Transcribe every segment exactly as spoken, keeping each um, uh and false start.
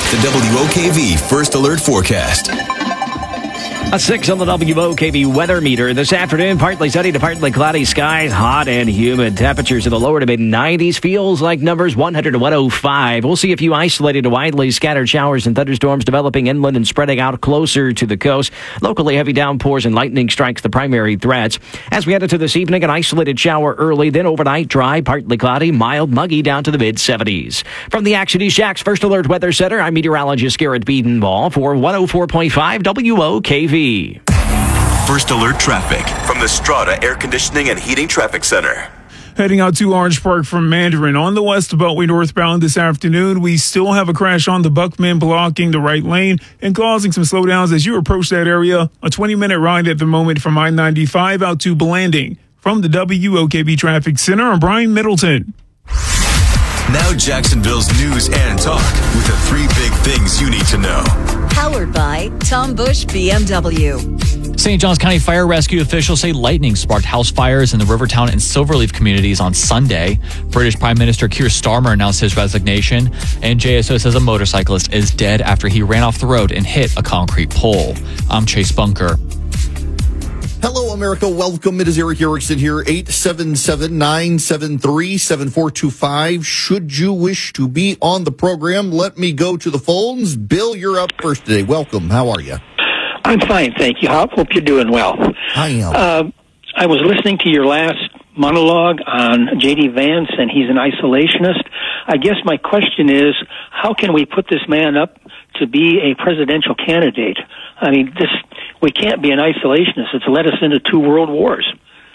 The W O K V First Alert Forecast. A six on the W O K V weather meter. This afternoon, partly sunny to partly cloudy skies, hot and humid. Temperatures in the lower to mid nineties. Feels like numbers one hundred to one oh five. We'll see a few isolated to widely scattered showers and thunderstorms developing inland and spreading out closer to the coast. Locally, heavy downpours and lightning strikes the primary threats. As we head into this evening, an isolated shower early, then overnight dry, partly cloudy, mild, muggy down to the mid seventies. From the Action East Jax First Alert Weather Center, I'm meteorologist Garrett Beedenball for one oh four point five W O K V. First Alert Traffic from the Strata Air Conditioning and Heating Traffic Center. Heading out to Orange Park from Mandarin on the West Beltway northbound this afternoon. We still have a crash on the Buckman blocking the right lane and causing some slowdowns as you approach that area. A twenty-minute ride at the moment from I ninety-five out to Blanding. From the W O K V Traffic Center, I'm Brian Middleton. Now Jacksonville's news and talk with the three big things you need to know. Powered by Tom Bush B M W. Saint Johns County Fire Rescue officials say lightning sparked house fires in the Rivertown and Silverleaf communities on Sunday. British Prime Minister Keir Starmer announced his resignation, and J S O says a motorcyclist is dead after he ran off the road and hit a concrete pole. I'm Chase Bunker. Hello, America. Welcome. It is Eric Erickson here. eight seven seven, nine seven three, seven four two five. Should you wish to be on the program, let me go to the phones. Bill, you're up first today. Welcome. How are you? I'm fine, thank you. I hope you're doing well. I am. Uh, I was listening to your last monologue on J D. Vance, and he's an isolationist. I guess my question is, how can we put this man up to be a presidential candidate? I mean, this we can't be an isolationist. It's led us into two world wars.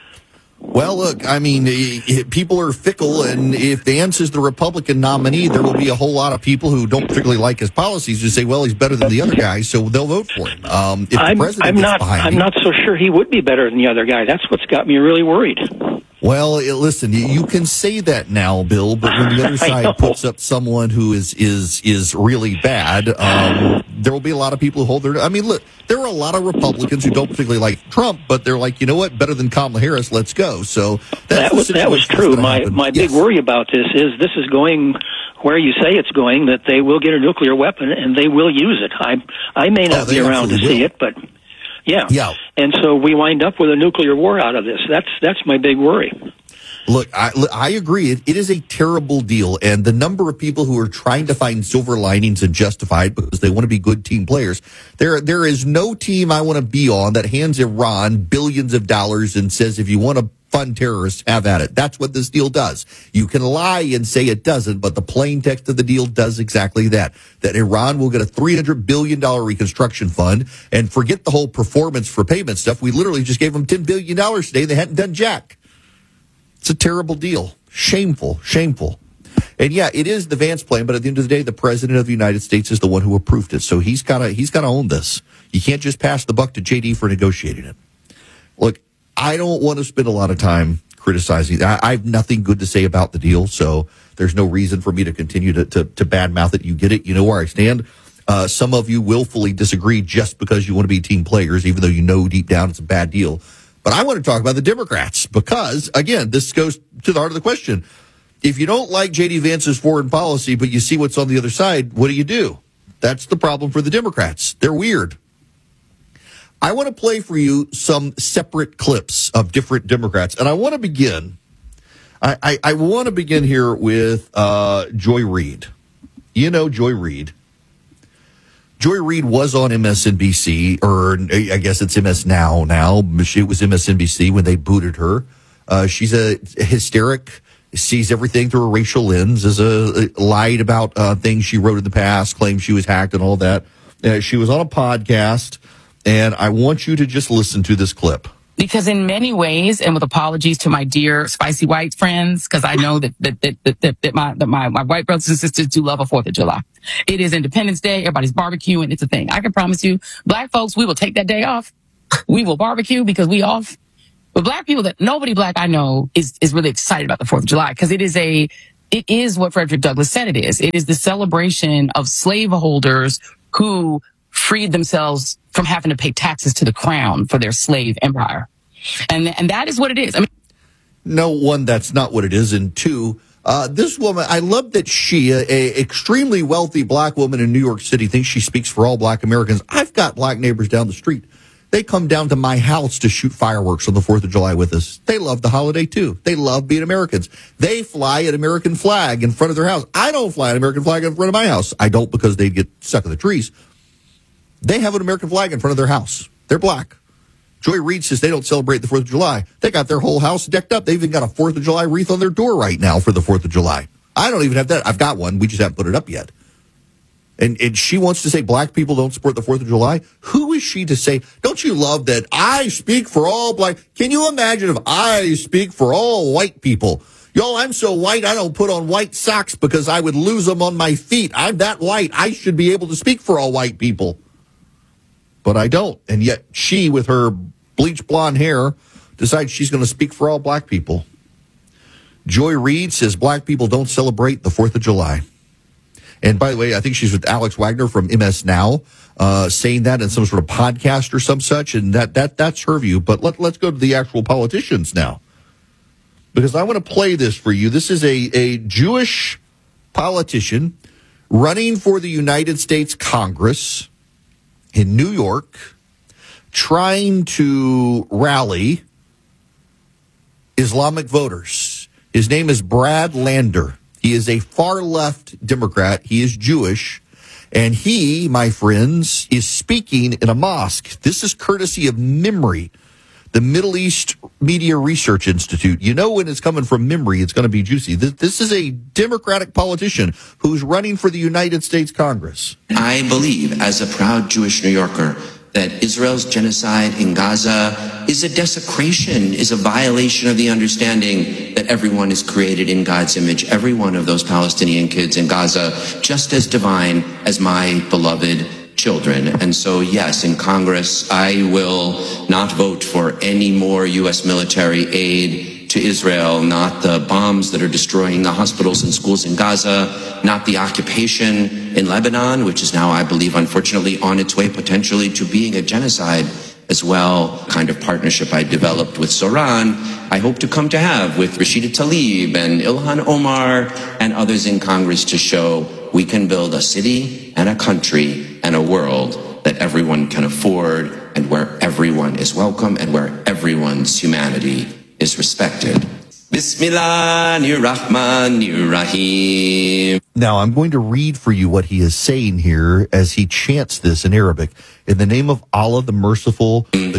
Well, look, I mean, people are fickle, and if Vance is the Republican nominee, there will be a whole lot of people who don't particularly like his policies who say, well, he's better than the other guy, so they'll vote for him. Um, if I'm, the president I'm gets not. behind I'm him, not so sure he would be better than the other guy. That's what's got me really worried. Well, listen, you can say that now, Bill, but when the other side puts up someone who is is is really bad, um, there will be a lot of people who hold their... I mean, look, there are a lot of Republicans who don't particularly like Trump, but they're like, you know what, better than Kamala Harris, let's go. So that's that was that was true. My happen. my big yes. worry about this is this is going where you say it's going, that they will get a nuclear weapon and they will use it. I I may not oh, be around to will. see it, but yeah. Yeah. And so we wind up with a nuclear war out of this. That's that's my big worry. Look, I, I agree. It, it is a terrible deal. And the number of people who are trying to find silver linings and justify it because they want to be good team players. There, there is no team I want to be on that hands Iran billions of dollars and says, if you want to fund terrorists, have at it. That's what this deal does. You can lie and say it doesn't, but the plain text of the deal does exactly that. That Iran will get a three hundred billion dollars reconstruction fund, and forget the whole performance for payment stuff. We literally just gave them ten billion dollars today. They hadn't done jack. It's a terrible deal. Shameful, shameful. And yeah, it is the Vance plan, but at the end of the day, the president of the United States is the one who approved it. So he's got to he's got to own this. You can't just pass the buck to J D for negotiating it. Look, I don't want to spend a lot of time criticizing. I, I have nothing good to say about the deal, so there's no reason for me to continue to, to, to badmouth it. You get it. You know where I stand. Uh, some of you willfully disagree just because you want to be team players, even though you know deep down it's a bad deal. But I want to talk about the Democrats because, again, this goes to the heart of the question. If you don't like J D. Vance's foreign policy, but you see what's on the other side, what do you do? That's the problem for the Democrats. They're weird. I want to play for you some separate clips of different Democrats. And I want to begin, I, I, I want to begin here with uh, Joy Reid. You know Joy Reid. Joy Reid was on M S N B C, or I guess it's M S Now now. It was M S N B C when they booted her. Uh, she's a hysteric, sees everything through a racial lens, is a, lied about uh, things she wrote in the past, claimed she was hacked and all that. Uh, she was on a podcast, and I want you to just listen to this clip. Because in many ways, and with apologies to my dear spicy white friends, because I know that that, that, that, that, that, my, that my, my white brothers and sisters do love a fourth of July. It is Independence Day. Everybody's barbecuing. It's a thing. I can promise you, black folks, we will take that day off. We will barbecue because we off. But black people, that nobody black I know is, is really excited about the fourth of July because it is a, it is what Frederick Douglass said it is. It is the celebration of slaveholders who freed themselves from having to pay taxes to the crown for their slave empire. And and that is what it is. I mean, no, one, that's not what it is. And two, Uh, this woman, I love that she, a, a extremely wealthy black woman in New York City, thinks she speaks for all black Americans. I've got black neighbors down the street. They come down to my house to shoot fireworks on the fourth of July with us. They love the holiday, too. They love being Americans. They fly an American flag in front of their house. I don't fly an American flag in front of my house. I don't because they'd get stuck in the trees. They have an American flag in front of their house. They're black. Joy Reid says they don't celebrate the fourth of July. They got their whole house decked up. They've even got a fourth of July wreath on their door right now for the fourth of July. I don't even have that. I've got one. We just haven't put it up yet. And, and she wants to say black people don't support the fourth of July? Who is she to say, don't you love that I speak for all black? Can you imagine if I speak for all white people? Y'all, I'm so white, I don't put on white socks because I would lose them on my feet. I'm that white. I should be able to speak for all white people. But I don't. And yet she, with her bleach blonde hair, decides she's going to speak for all black people. Joy Reid says black people don't celebrate the fourth of July. And by the way, I think she's with Alex Wagner from M S Now, uh, saying that in some sort of podcast or some such. And that, that, that's her view. But let, let's go to the actual politicians now, because I want to play this for you. This is a, a Jewish politician running for the United States Congress in New York, trying to rally Islamic voters. His name is Brad Lander. He is a far-left Democrat. He is Jewish. And he, my friends, is speaking in a mosque. This is courtesy of MEMRI, the Middle East Media Research Institute. You know when it's coming from MEMRI, it's going to be juicy. This, this is a Democratic politician who's running for the United States Congress. I believe, as a proud Jewish New Yorker, that Israel's genocide in Gaza is a desecration, is a violation of the understanding that everyone is created in God's image. Every one of those Palestinian kids in Gaza, just as divine as my beloved children. And so, yes, in Congress, I will not vote for any more U S military aid to Israel, not the bombs that are destroying the hospitals and schools in Gaza, not the occupation in Lebanon, which is now, I believe, unfortunately on its way potentially to being a genocide as well. Kind of partnership I developed with Soran, I hope to come to have with Rashida Tlaib and Ilhan Omar and others in Congress to show we can build a city and a country and a world that everyone can afford and where everyone is welcome and where everyone's humanity is respected. Bismillahirrahmanirrahim. Now, I'm going to read for you what he is saying here as he chants this in Arabic. In the name of Allah, the merciful, the